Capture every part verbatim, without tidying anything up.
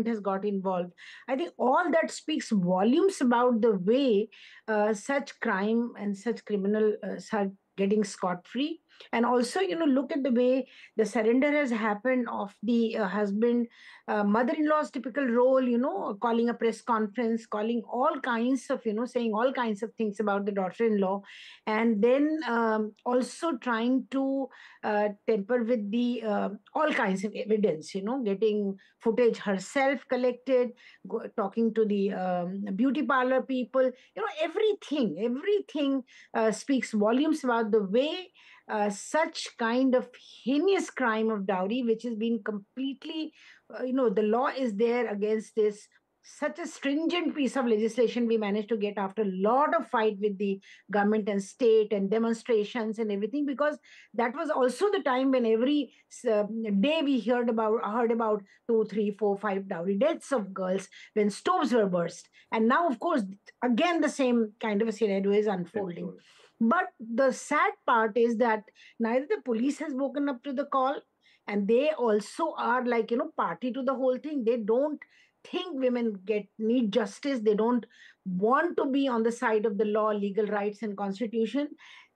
has got involved. I think all that speaks volumes about the way uh, such crime and such criminal uh, are getting scot free. And also, you know, look at the way the surrender has happened of the uh, husband, uh, mother-in-law's typical role, you know, calling a press conference, calling all kinds of, you know, saying all kinds of things about the daughter-in-law, and then um, also trying to uh, temper with the uh, all kinds of evidence, you know, getting footage herself collected, go, talking to the um, beauty parlor people, you know, everything, everything uh, speaks volumes about the way uh, such kind of heinous crime of dowry, which has been completely, uh, you know, the law is there against this. Such a stringent piece of legislation we managed to get after a lot of fight with the government and state and demonstrations and everything, because that was also the time when every uh, day we heard about heard about two, three, four, five dowry deaths of girls when stoves were burst. And now, of course, again the same kind of a scenario is unfolding. But the sad part is that neither the police has woken up to the call, and they also are like, you know, party to the whole thing. They don't think women get need justice. They don't want to be on the side of the law, legal rights, and constitution.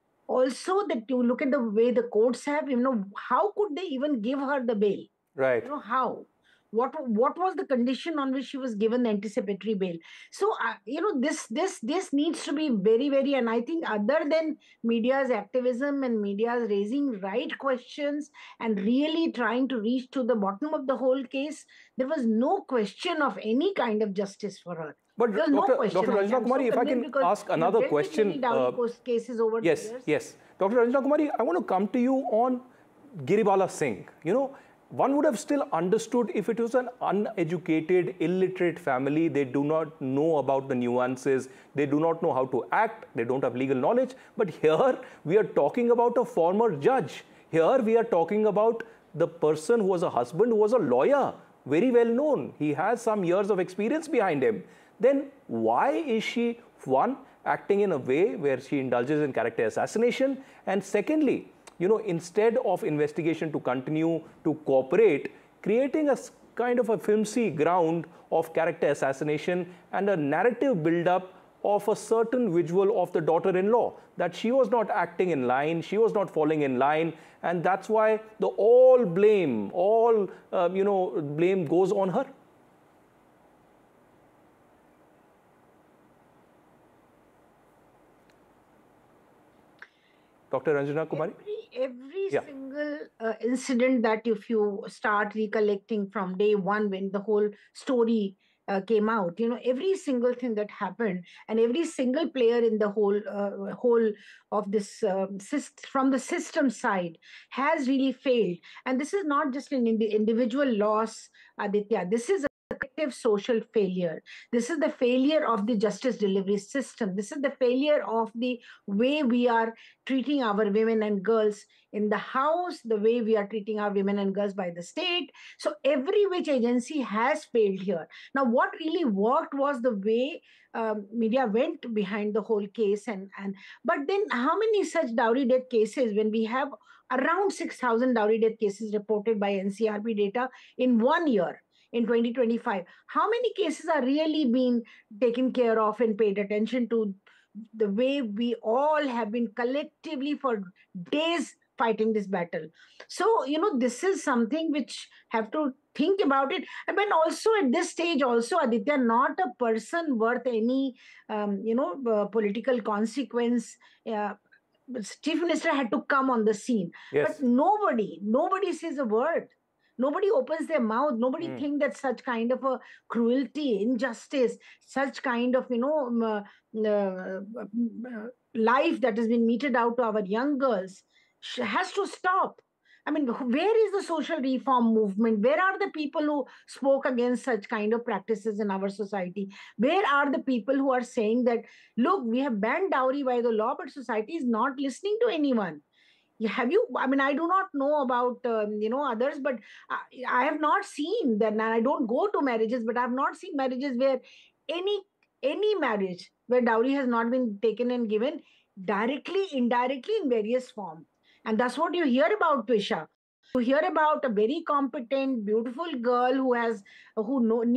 Also, that you look at the way the courts have, you know, how could they even give her the bail? Right. You know, how? What what was the condition on which she was given the anticipatory bail? So uh, you know, this this this needs to be very very, and I think other than media's activism and media's raising right questions and really trying to reach to the bottom of the whole case, there was no question of any kind of justice for her. But There was no Doctor question. Doctor I- Ranjana I'm so Kumari, if I convinced can because ask we have another dealt with many question. dowry uh, cos- cases over the Yes, years. yes. Doctor Ranjana Kumari, I want to come to you on Giribala Singh. You know, one would have still understood if it was an uneducated, illiterate family. They do not know about the nuances. They do not know how to act. They don't have legal knowledge. But here we are talking about a former judge. Here we are talking about the person who was a husband, who was a lawyer, very well known. He has some years of experience behind him. Then why is she, one, acting in a way where she indulges in character assassination? And secondly, you know, instead of investigation to continue to cooperate, creating a kind of a flimsy ground of character assassination and a narrative build-up of a certain visual of the daughter-in-law, that she was not acting in line, she was not falling in line, and that's why the all blame, all, uh, you know, blame goes on her. Doctor Ranjana Kumari? Every, every Yeah. single uh, incident that if you start recollecting from day one when the whole story uh, came out, you know, every single thing that happened and every single player in the whole uh, whole of this um, syst- from the system side has really failed. And this is not just an indi- individual loss, Aditya. This is a collective social failure. This is the failure of the justice delivery system. This is the failure of the way we are treating our women and girls in the house, the way we are treating our women and girls by the state. So every which agency has failed here. Now, what really worked was the way um, media went behind the whole case, and and but then how many such dowry death cases when we have around six thousand dowry death cases reported by N C R B data in one year? In twenty twenty-five, how many cases are really being taken care of and paid attention to, the way we all have been collectively for days fighting this battle? So, you know, this is something which have to think about it. And then also at this stage also, Aditya, not a person worth any um, you know uh, political consequence. uh, Chief Minister had to come on the scene, but Yes. nobody nobody says a word. Nobody opens their mouth. Nobody Mm. think that such kind of a cruelty, injustice, such kind of, you know, um, uh, uh, uh, life that has been meted out to our young girls sh- has to stop. I mean, wh- where is the social reform movement? Where are the people who spoke against such kind of practices in our society? Where are the people who are saying that, look, we have banned dowry by the law, but society is not listening to anyone? Yeah, have you, I mean, I do not know about um, you know others, but I, I have not seen that, and I don't go to marriages, but I have not seen marriages where any any marriage where dowry has not been taken and given directly, indirectly, in various form. And that's what you hear about, Twisha. You hear about a very competent, beautiful girl who has who know